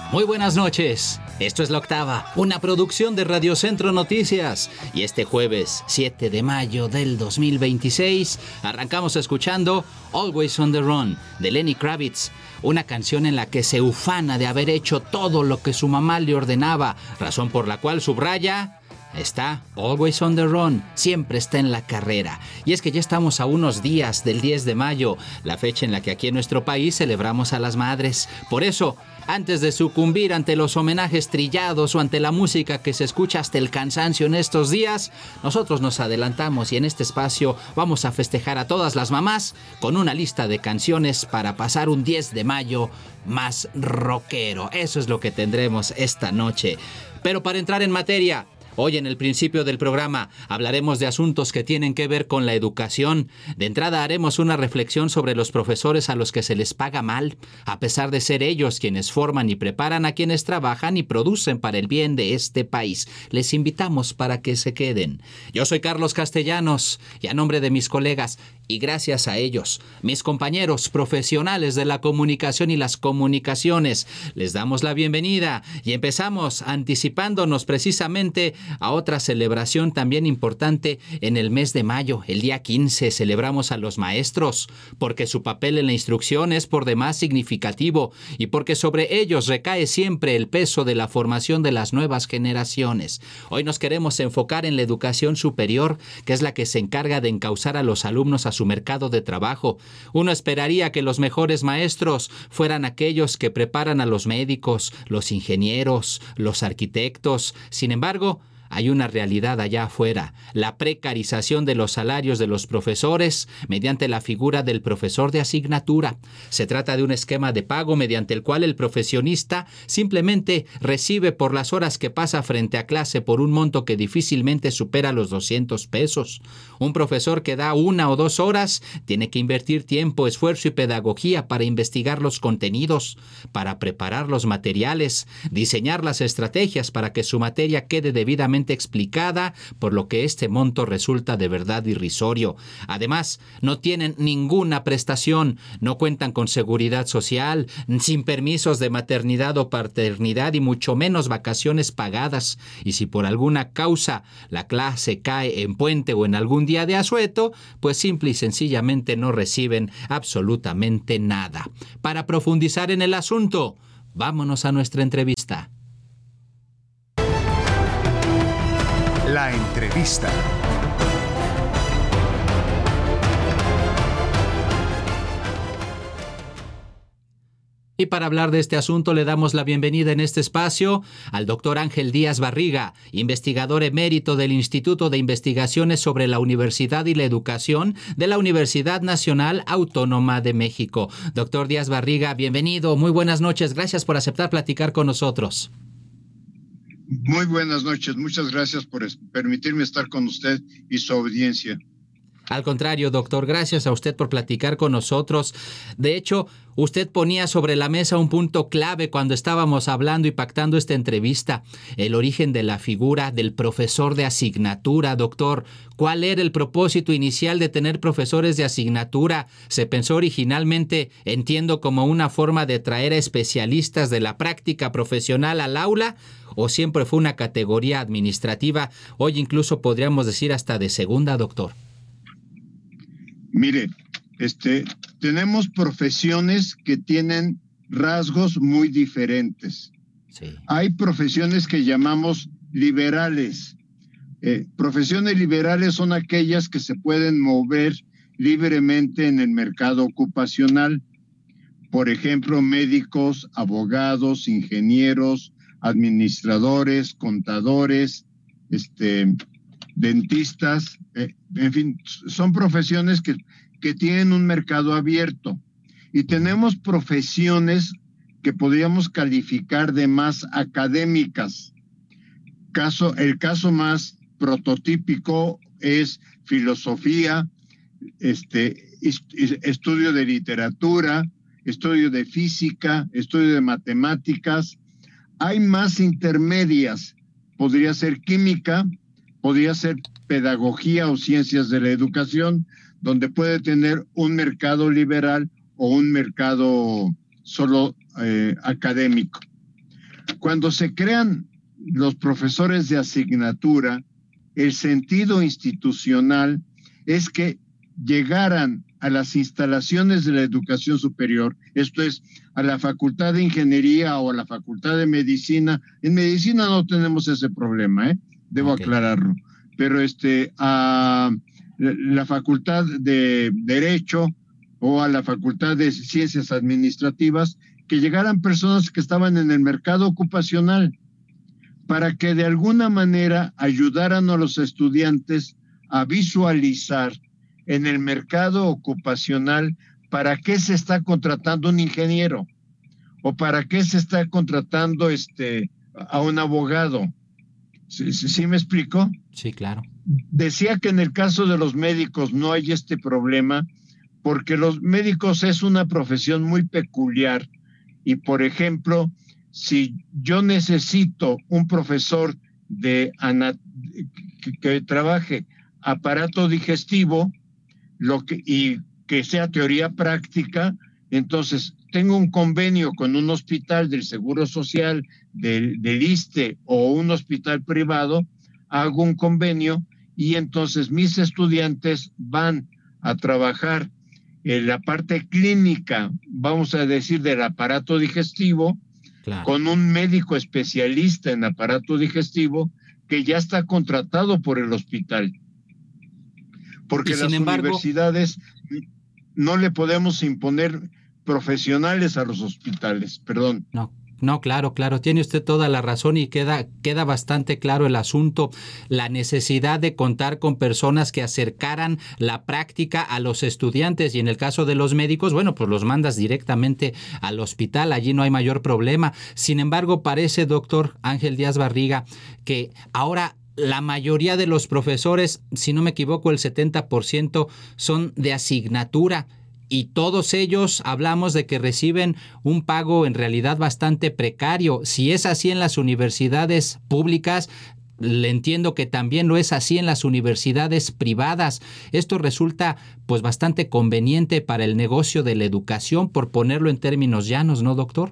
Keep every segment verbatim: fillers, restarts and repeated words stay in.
Muy buenas noches, esto es La Octava, una producción de Radio Centro Noticias, y este jueves siete de mayo del dos mil veintiséis arrancamos escuchando Always on the Run de Lenny Kravitz, una canción en la que se ufana de haber hecho todo lo que su mamá le ordenaba, razón por la cual subraya... Está always on the run, siempre está en la carrera. Y es que ya estamos a unos días del diez de mayo, la fecha en la que aquí en nuestro país celebramos a las madres. Por eso, antes de sucumbir ante los homenajes trillados o ante la música que se escucha hasta el cansancio en estos días, nosotros nos adelantamos y en este espacio vamos a festejar a todas las mamás con una lista de canciones para pasar un diez de mayo más rockero. Eso es lo que tendremos esta noche. Pero para entrar en materia... Hoy en el principio del programa hablaremos de asuntos que tienen que ver con la educación. De entrada haremos una reflexión sobre los profesores a los que se les paga mal, a pesar de ser ellos quienes forman y preparan a quienes trabajan y producen para el bien de este país. Les invitamos para que se queden. Yo soy Carlos Castellanos y a nombre de mis colegas y gracias a ellos, mis compañeros profesionales de la comunicación y las comunicaciones, les damos la bienvenida y empezamos anticipándonos precisamente a otra celebración también importante en el mes de mayo. El día quince celebramos a los maestros, porque su papel en la instrucción es por demás significativo y porque sobre ellos recae siempre el peso de la formación de las nuevas generaciones. Hoy nos queremos enfocar en la educación superior, que es la que se encarga de encauzar a los alumnos a su mercado de trabajo. Uno esperaría que los mejores maestros fueran aquellos que preparan a los médicos, los ingenieros, los arquitectos. Sin embargo, hay una realidad allá afuera, la precarización de los salarios de los profesores mediante la figura del profesor de asignatura. Se trata de un esquema de pago mediante el cual el profesionista simplemente recibe por las horas que pasa frente a clase por un monto que difícilmente supera los doscientos pesos. Un profesor que da una o dos horas tiene que invertir tiempo, esfuerzo y pedagogía para investigar los contenidos, para preparar los materiales, diseñar las estrategias para que su materia quede debidamente explicada, por lo que este monto resulta de verdad irrisorio. Además, no tienen ninguna prestación, no cuentan con seguridad social, sin permisos de maternidad o paternidad y mucho menos vacaciones pagadas. Y si por alguna causa la clase cae en puente o en algún día de asueto, pues simple y sencillamente no reciben absolutamente nada. Para profundizar en el asunto, vámonos a nuestra entrevista. La entrevista. Y para hablar de este asunto le damos la bienvenida en este espacio al doctor Ángel Díaz Barriga, investigador emérito del Instituto de Investigaciones sobre la Universidad y la Educación de la Universidad Nacional Autónoma de México. Doctor Díaz Barriga, bienvenido, muy buenas noches, gracias por aceptar platicar con nosotros. Muy buenas noches, muchas gracias por permitirme estar con usted y su audiencia. Al contrario, doctor, gracias a usted por platicar con nosotros. De hecho, usted ponía sobre la mesa un punto clave cuando estábamos hablando y pactando esta entrevista, el origen de la figura del profesor de asignatura. Doctor, ¿cuál era el propósito inicial de tener profesores de asignatura? ¿Se pensó originalmente, entiendo, como una forma de traer a especialistas de la práctica profesional al aula? ¿O siempre fue una categoría administrativa, hoy incluso podríamos decir hasta de segunda, doctor? Mire, este, tenemos profesiones que tienen rasgos muy diferentes. Sí. Hay profesiones que llamamos liberales. Eh, profesiones liberales son aquellas que se pueden mover libremente en el mercado ocupacional. Por ejemplo, médicos, abogados, ingenieros, administradores, contadores, este, dentistas, eh, en fin, son profesiones que, que tienen un mercado abierto. Y tenemos profesiones que podríamos calificar de más académicas. Caso, el caso más prototípico es filosofía, este, estudio de literatura, estudio de física, estudio de matemáticas. Hay más intermedias, podría ser química, podría ser pedagogía o ciencias de la educación, donde puede tener un mercado liberal o un mercado solo eh, académico. cuando se crean los profesores de asignatura, el sentido institucional es que llegaran a las instalaciones de la educación superior, esto es, a la Facultad de Ingeniería o a la Facultad de Medicina. En Medicina no tenemos ese problema, ¿eh? Debo okay. aclararlo, pero este, a la Facultad de Derecho o a la Facultad de Ciencias Administrativas, que llegaran personas que estaban en el mercado ocupacional, para que de alguna manera ayudaran a los estudiantes a visualizar en el mercado ocupacional para qué se está contratando un ingeniero o para qué se está contratando este, a un abogado. ¿Sí, sí, sí me explico? Sí, claro. Decía que en el caso de los médicos no hay este problema porque los médicos es una profesión muy peculiar y, por ejemplo, si yo necesito un profesor de ana- que, que trabaje aparato digestivo lo que, y que sea teoría práctica, entonces tengo un convenio con un hospital del Seguro Social, del, del ISSSTE o un hospital privado, hago un convenio y entonces mis estudiantes van a trabajar en la parte clínica, vamos a decir, del aparato digestivo, claro, con un médico especialista en aparato digestivo que ya está contratado por el hospital. Porque las embargo, universidades no le podemos imponer profesionales a los hospitales, perdón. No. No, claro, claro, tiene usted toda la razón y queda, queda bastante claro el asunto, la necesidad de contar con personas que acercaran la práctica a los estudiantes y en el caso de los médicos, bueno, pues los mandas directamente al hospital, allí no hay mayor problema. Sin embargo, parece, doctor Ángel Díaz Barriga, que ahora la mayoría de los profesores, si no me equivoco, el setenta por ciento son de asignatura. Y todos ellos hablamos de que reciben un pago en realidad bastante precario. Si es así en las universidades públicas, le entiendo que también lo es así en las universidades privadas. Esto resulta pues bastante conveniente para el negocio de la educación, por ponerlo en términos llanos, ¿no, doctor?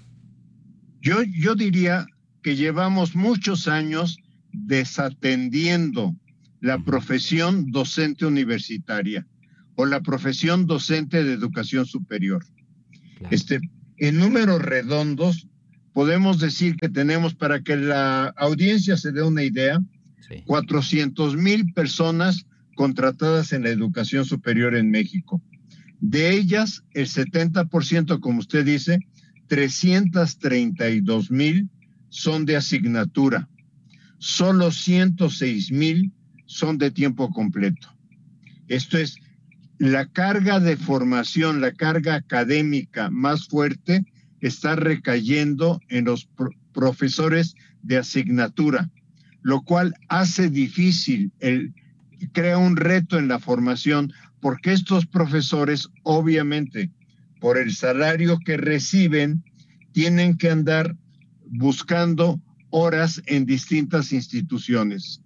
Yo, yo diría que llevamos muchos años desatendiendo la profesión docente universitaria o la profesión docente de educación superior. Claro. Este, en números redondos, podemos decir que tenemos, para que la audiencia se dé una idea, sí, cuatrocientos mil personas contratadas en la educación superior en México. De ellas, el setenta por ciento, como usted dice, trescientos treinta y dos mil son de asignatura. Solo ciento seis mil son de tiempo completo. Esto es, la carga de formación, la carga académica más fuerte está recayendo en los pro- profesores de asignatura, lo cual hace difícil, el, crea un reto en la formación, porque estos profesores, obviamente, por el salario que reciben, tienen que andar buscando horas en distintas instituciones,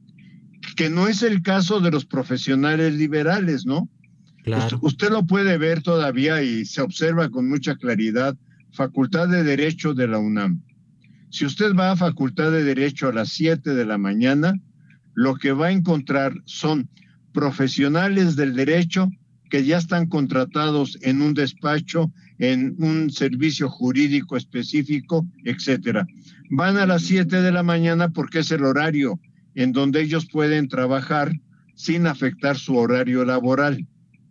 que no es el caso de los profesionales liberales, ¿no? Claro. Usted lo puede ver todavía y se observa con mucha claridad. Facultad de Derecho de la UNAM. Si usted va a Facultad de Derecho a las siete de la mañana, lo que va a encontrar son profesionales del derecho que ya están contratados en un despacho, en un servicio jurídico específico, etcétera. Van a las siete de la mañana porque es el horario en donde ellos pueden trabajar sin afectar su horario laboral.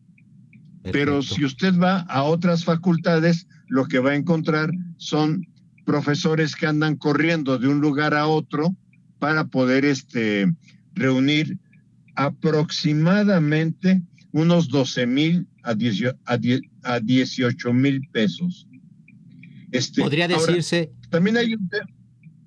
Pero si usted va a otras facultades, lo que va a encontrar son profesores que andan corriendo de un lugar a otro para poder este, reunir aproximadamente unos doce mil a dieciocho mil pesos. Este, Podría decirse... Ahora, también hay un tema...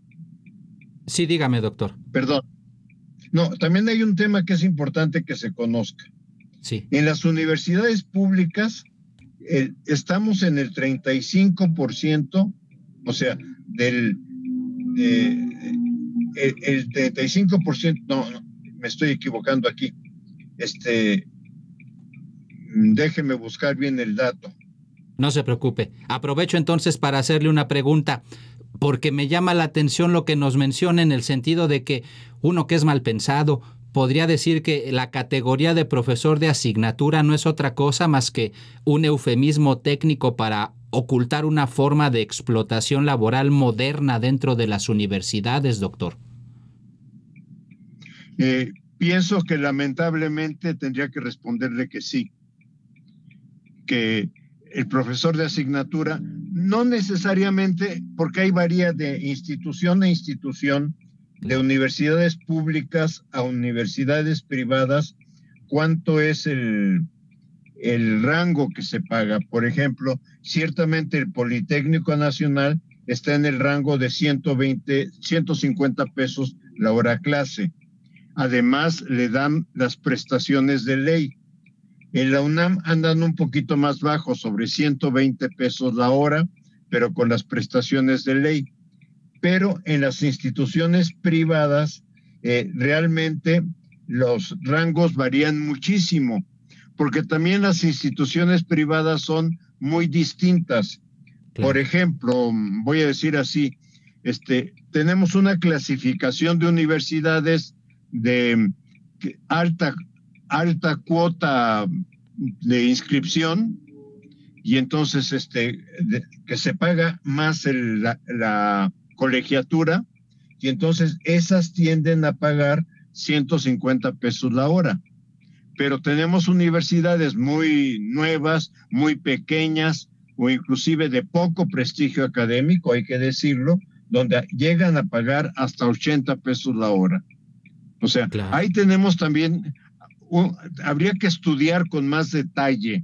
Sí, dígame, doctor. Perdón. No, también hay un tema que es importante que se conozca. Sí. En las universidades públicas eh, estamos en el treinta y cinco por ciento, o sea, del eh, el, el treinta y cinco por ciento, no, no, me estoy equivocando aquí. Este, déjeme buscar bien el dato. No se preocupe. Aprovecho entonces para hacerle una pregunta. porque me llama la atención lo que nos menciona en el sentido de que uno que es mal pensado podría decir que la categoría de profesor de asignatura no es otra cosa más que un eufemismo técnico para ocultar una forma de explotación laboral moderna dentro de las universidades, doctor. Eh, pienso que lamentablemente tendría que responderle que sí, que el profesor de asignatura, no necesariamente, porque hay varía de institución a institución, de universidades públicas a universidades privadas, cuánto es el, el rango que se paga. Por ejemplo, ciertamente el Politécnico Nacional está en el rango de ciento veinte, ciento cincuenta pesos la hora clase. Además, le dan las prestaciones de ley. En la UNAM andan un poquito más bajo, sobre ciento veinte pesos la hora, pero con las prestaciones de ley. Pero en las instituciones privadas, eh, realmente los rangos varían muchísimo, porque también las instituciones privadas son muy distintas. Claro. Por ejemplo, voy a decir así, este, tenemos una clasificación de universidades de alta alta cuota de inscripción y entonces este de, que se paga más el, la, la colegiatura y entonces esas tienden a pagar ciento cincuenta pesos la hora. Pero tenemos universidades muy nuevas, muy pequeñas o inclusive de poco prestigio académico, hay que decirlo, donde llegan a pagar hasta ochenta pesos la hora. O sea, claro. Ahí tenemos también Uh, habría que estudiar con más detalle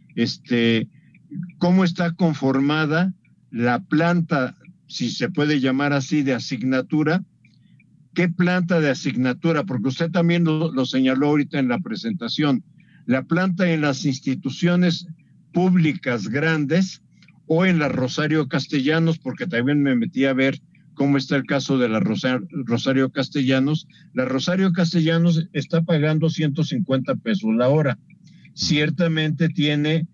este, cómo está conformada la planta, si se puede llamar así, de asignatura. ¿Qué planta de asignatura? Porque usted también lo, lo señaló ahorita en la presentación. La planta en las instituciones públicas grandes o en la Rosario Castellanos, porque también me metí a ver cómo está el caso de la Rosario Castellanos. La Rosario Castellanos está pagando ciento cincuenta pesos la hora. Ciertamente tiene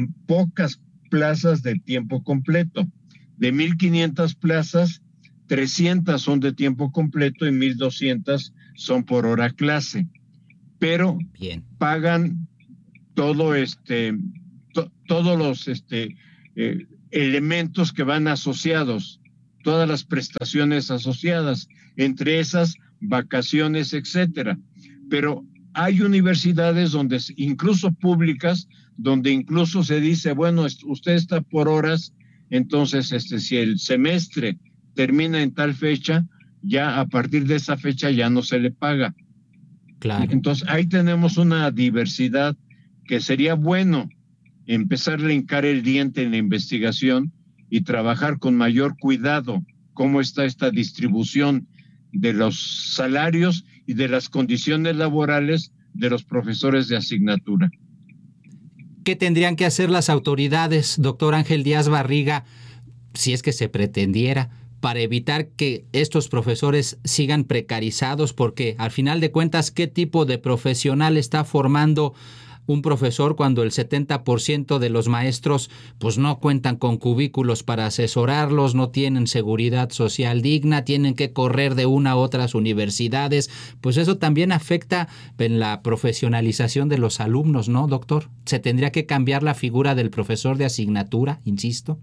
pocas plazas de tiempo completo. De mil quinientas plazas, trescientas son de tiempo completo y mil doscientas son por hora clase. Pero Bien. pagan todo este, to, todos los este, eh, elementos que van asociados, todas las prestaciones asociadas, entre esas vacaciones, etcétera. Pero hay universidades donde, incluso públicas, donde incluso se dice, bueno, usted está por horas, entonces este, si el semestre termina en tal fecha, ya a partir de esa fecha ya no se le paga. Claro. Entonces ahí tenemos una diversidad que sería bueno empezar a hincar el diente en la investigación y trabajar con mayor cuidado cómo está esta distribución de los salarios y de las condiciones laborales de los profesores de asignatura. ¿Qué tendrían que hacer las autoridades, doctor Ángel Díaz Barriga, si es que se pretendiera, para evitar que estos profesores sigan precarizados? Porque al final de cuentas, ¿qué tipo de profesional está formando un profesor cuando el setenta por ciento de los maestros pues no cuentan con cubículos para asesorarlos, no tienen seguridad social digna, tienen que correr de una a otras universidades? Pues eso también afecta en la profesionalización de los alumnos, ¿no, doctor? ¿Se tendría que cambiar la figura del profesor de asignatura, insisto?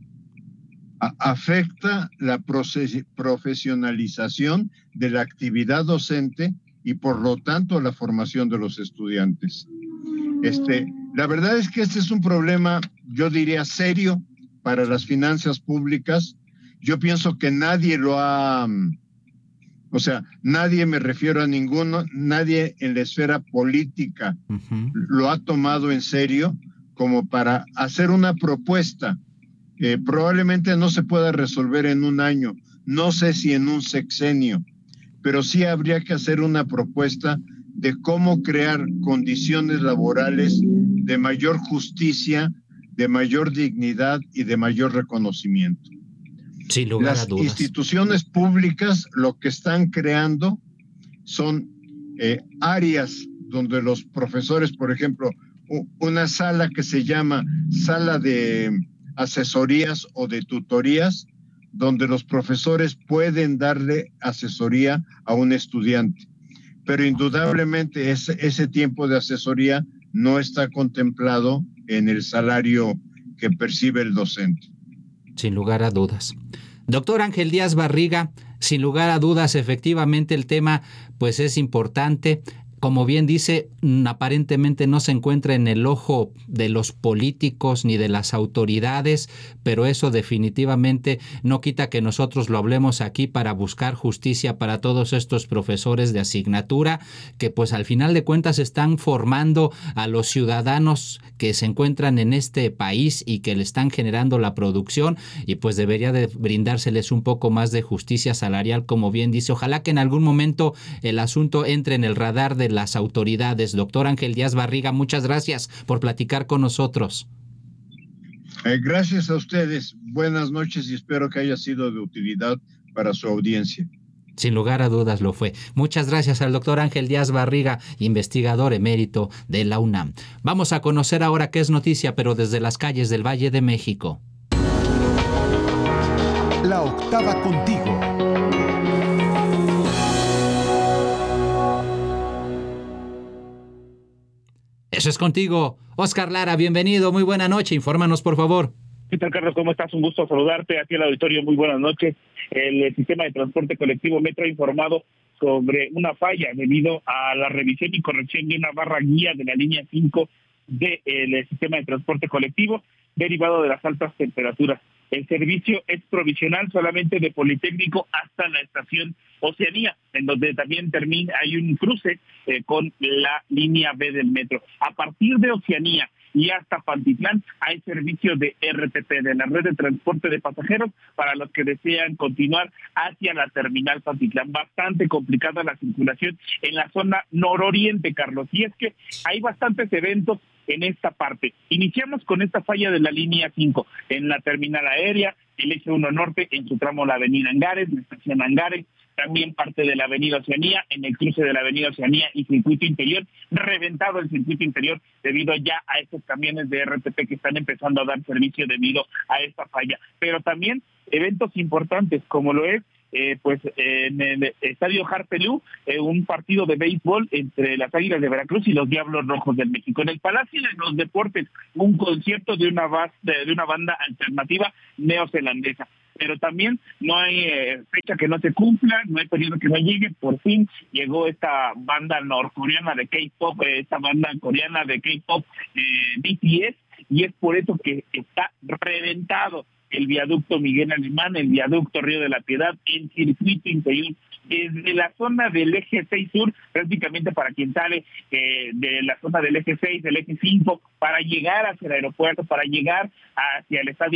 Afecta la profesionalización de la actividad docente y por lo tanto la formación de los estudiantes. Este, la verdad es que este es un problema, yo diría, serio para las finanzas públicas. Yo pienso que nadie lo ha, o sea, nadie, me refiero a ninguno, nadie en la esfera política uh-huh. lo ha tomado en serio como para hacer una propuesta. Eh, probablemente no se pueda resolver en un año, no sé si en un sexenio, pero sí habría que hacer una propuesta de cómo crear condiciones laborales de mayor justicia, de mayor dignidad y de mayor reconocimiento. Sin lugar a dudas. Las instituciones públicas lo que están creando son eh, áreas donde los profesores, por ejemplo, una sala que se llama sala de asesorías o de tutorías, donde los profesores pueden darle asesoría a un estudiante. Pero indudablemente ese, ese tiempo de asesoría no está contemplado en el salario que percibe el docente. Sin lugar a dudas. Doctor Ángel Díaz Barriga, sin lugar a dudas, efectivamente el tema pues es importante. Como bien dice, aparentemente no se encuentra en el ojo de los políticos ni de las autoridades, pero eso definitivamente no quita que nosotros lo hablemos aquí para buscar justicia para todos estos profesores de asignatura que pues al final de cuentas están formando a los ciudadanos que se encuentran en este país y que le están generando la producción, y pues debería de brindárseles un poco más de justicia salarial, como bien dice. Ojalá que en algún momento el asunto entre en el radar de las autoridades. Doctor Ángel Díaz Barriga, muchas gracias por platicar con nosotros. Eh, gracias a ustedes. Buenas noches y espero que haya sido de utilidad para su audiencia. Sin lugar a dudas lo fue. Muchas gracias al doctor Ángel Díaz Barriga, investigador emérito de la UNAM. Vamos a conocer ahora qué es noticia, pero desde las calles del Valle de México. La octava contigo. Eso es contigo. Oscar Lara, bienvenido, muy buena noche, infórmanos por favor. ¿Qué tal, Carlos? ¿Cómo estás? Un gusto saludarte aquí en el auditorio, muy buenas noches. El, el sistema de transporte colectivo Metro ha informado sobre una falla debido a la revisión y corrección de una barra guía de la línea cinco del de sistema de transporte colectivo, derivado de las altas temperaturas. El servicio es provisional solamente de Politécnico hasta la estación Oceanía, en donde también termina, hay un cruce eh, con la línea B del metro. A partir de Oceanía y hasta Pantitlán hay servicio de R T P, de la red de transporte de pasajeros, para los que desean continuar hacia la terminal Pantitlán. Bastante complicada la circulación en la zona nororiente, Carlos, y es que hay bastantes eventos en esta parte. Iniciamos con esta falla de la línea cinco en la terminal aérea, el eje uno norte en su tramo la avenida Angares, la estación Angares, también parte de la avenida Oceanía, en el cruce de la avenida Oceanía y circuito interior, reventado el circuito interior debido ya a estos camiones de R T P que están empezando a dar servicio debido a esta falla. Pero también eventos importantes como lo es Eh, pues eh, en el estadio Harpelú, eh, un partido de béisbol entre las Águilas de Veracruz y los Diablos Rojos del México. En el Palacio de los Deportes, un concierto de una, bas, de, de una banda alternativa neozelandesa. Pero también no hay eh, fecha que no se cumpla, no hay periodo que no llegue. Por fin llegó esta banda norcoreana de K-pop, eh, esta banda coreana de K-pop, eh, B T S, y es por eso que está reventado el viaducto Miguel Alemán, el viaducto Río de la Piedad, el circuito interior, desde la zona del eje seis sur, prácticamente para quien sale eh, de la zona del eje seis, del eje cinco, para llegar hacia el aeropuerto, para llegar hacia el estadio